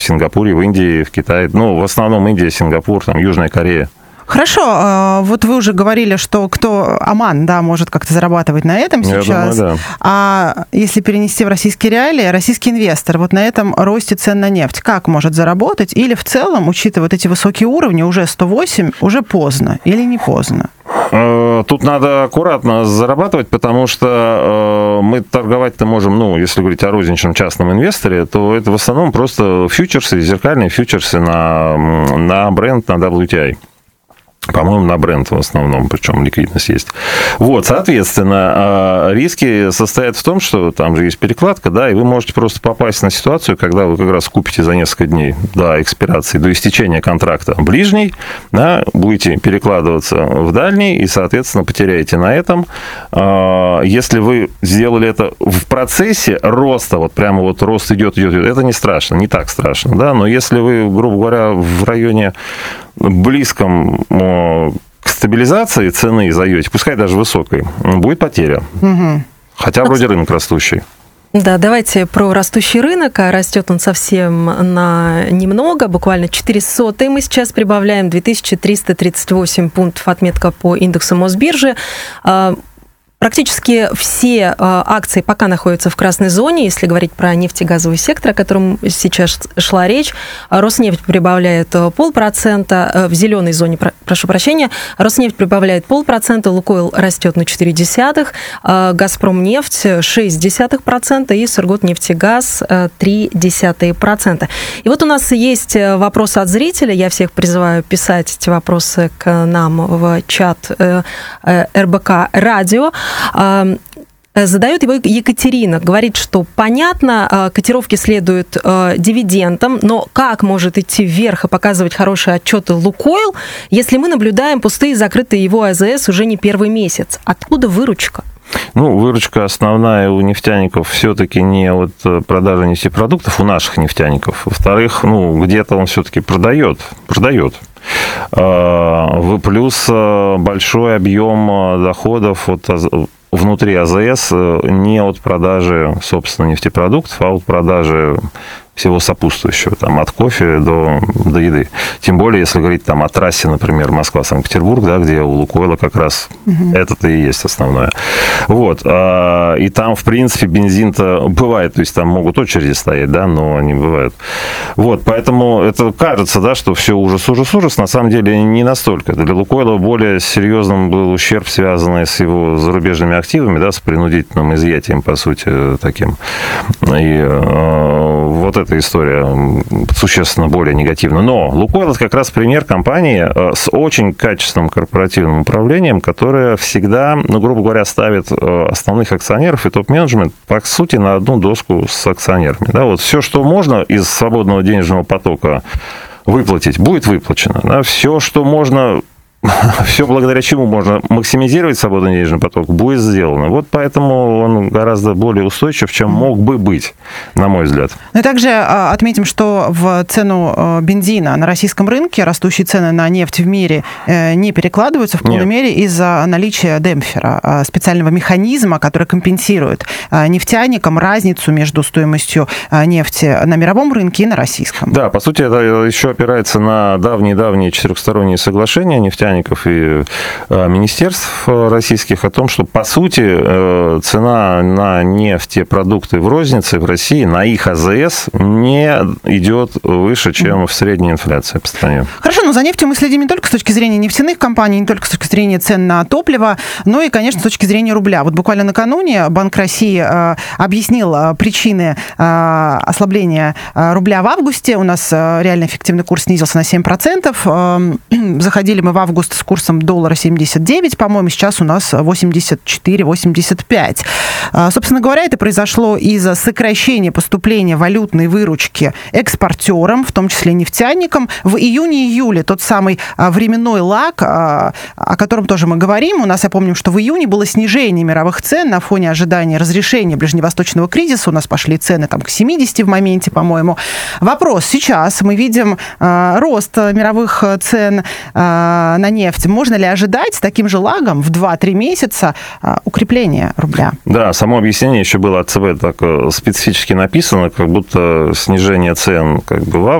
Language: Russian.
в Сингапуре, в Индии, в Китае. Ну, в основном Индия, Сингапур, там, Южная Корея. Хорошо, вот вы уже говорили, что Оман, да, может как-то зарабатывать на этом сейчас. Я думаю, да. А если перенести в российские реалии, российский инвестор вот на этом росте цен на нефть как может заработать? Или в целом, учитывая вот эти высокие уровни, уже 108, уже поздно или не поздно? Тут надо аккуратно зарабатывать, потому что мы торговать-то можем, ну, если говорить о розничном частном инвесторе, то это в основном просто фьючерсы, зеркальные фьючерсы на бренд, на WTI. По-моему, на бренд в основном, причем ликвидность есть. Вот, соответственно, риски состоят в том, что там же есть перекладка, да, и вы можете просто попасть на ситуацию, когда вы как раз купите за несколько дней до экспирации, до истечения контракта ближний, да, будете перекладываться в дальний и, соответственно, потеряете на этом. Если вы сделали это в процессе роста, вот прямо вот рост идет, это не страшно, не так страшно, да, но если вы, грубо говоря, в районе близком к стабилизации цены зайдете, пускай даже высокой, будет потеря. Угу. Хотя вроде рынок растущий. Да, давайте про растущий рынок. Растет он совсем немного, буквально 0,04. Мы сейчас прибавляем 2338 пунктов отметка по индексу Мосбиржи. Практически все акции пока находятся в красной зоне, если говорить про нефтегазовый сектор, о котором сейчас шла речь. Роснефть прибавляет 0,5%, в зеленой зоне, прошу прощения, Роснефть прибавляет 0,5%, Лукойл растет на 0,4%, Газпромнефть 0,6% и Сургутнефтегаз 0,3%. И вот у нас есть вопросы от зрителя, я всех призываю писать эти вопросы к нам в чат РБК Радио. Задает его Екатерина, говорит, что понятно, котировки следуют дивидендам, но как может идти вверх и показывать хорошие отчеты Лукойл, если мы наблюдаем пустые закрытые его АЗС уже не первый месяц? Откуда выручка? Ну, выручка основная у нефтяников все-таки не от продажи нефтепродуктов, у наших нефтяников. Во-вторых, ну, где-то он все-таки продает. Плюс большой объем доходов внутри АЗС не от продажи, собственно, нефтепродуктов, а от продажи всего сопутствующего, там, от кофе до еды. Тем более, если говорить там о трассе, например, Москва-Санкт-Петербург, да, где у Лукойла как раз это-то и есть основное. Вот. И там, в принципе, бензин-то бывает, то есть там могут очереди стоять, да, но они бывают. Вот, поэтому это кажется, да, что все ужас. На самом деле не настолько. Для Лукойла более серьезным был ущерб, связанный с его зарубежными активами, да, с принудительным изъятием, по сути, таким. И вот эта история существенно более негативна. Но Лукойл – это как раз пример компании с очень качественным корпоративным управлением, которая всегда, ну, грубо говоря, ставит основных акционеров и топ-менеджмент, по сути, на одну доску с акционерами. Да, вот все, что можно из свободного денежного потока выплатить, будет выплачено. Да, все, что можно... Все, благодаря чему можно максимизировать свободный денежный поток, будет сделано. Вот поэтому он гораздо более устойчив, чем мог бы быть, на мой взгляд. Ну и также отметим, что в цену бензина на российском рынке растущие цены на нефть в мире не перекладываются в полной мере из-за наличия демпфера, специального механизма, который компенсирует нефтяникам разницу между стоимостью нефти на мировом рынке и на российском. Да, по сути, это еще опирается на давние четырехсторонние соглашения нефтяников и министерств российских о том, что, по сути, цена на нефтепродукты в рознице в России, на их АЗС, не идет выше, чем в средней инфляции по стране. Хорошо, но за нефтью мы следим не только с точки зрения нефтяных компаний, не только с точки зрения цен на топливо, но и, конечно, с точки зрения рубля. Вот буквально накануне Банк России объяснил причины ослабления рубля в августе. У нас реально эффективный курс снизился на 7%. Заходили мы в август с курсом $1.79, по-моему, сейчас у нас 84-85. Собственно говоря, это произошло из-за сокращения поступления валютной выручки экспортерам, в том числе нефтяникам. В июне-июле тот самый временной лаг, о котором тоже мы говорим. У нас, я помню, что в июне было снижение мировых цен на фоне ожидания разрешения ближневосточного кризиса. У нас пошли цены там к 70 в моменте, по-моему. Вопрос. Сейчас мы видим рост мировых цен на нефть. Можно ли ожидать с таким же лагом в 2-3 месяца укрепления рубля? Да, само объяснение еще было от ЦБ так специфически написано, как будто снижение цен как бы в